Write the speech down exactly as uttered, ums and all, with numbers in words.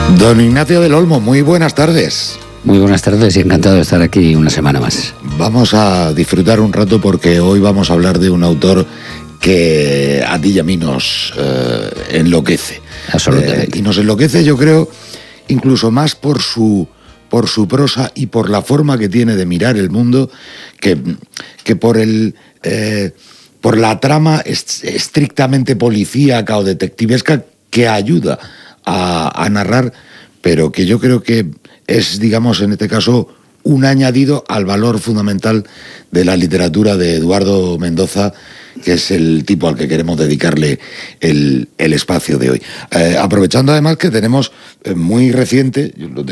Don Ignacio del Olmo, muy buenas tardes. Muy buenas tardes y encantado de estar aquí una semana más. Vamos a disfrutar un rato porque hoy vamos a hablar de un autor que a ti y a mí nos eh, enloquece. Absolutamente. Eh, y nos enloquece, yo creo, incluso más por su, por su prosa y por la forma que tiene de mirar el mundo que, que por el... Eh, por la trama est- estrictamente policíaca o detectivesca que ayuda a, a narrar, pero que yo creo que es, digamos, en este caso, un añadido al valor fundamental de la literatura de Eduardo Mendoza, que es el tipo al que queremos dedicarle el, el espacio de hoy. Eh, aprovechando además que tenemos eh, muy reciente, yo lo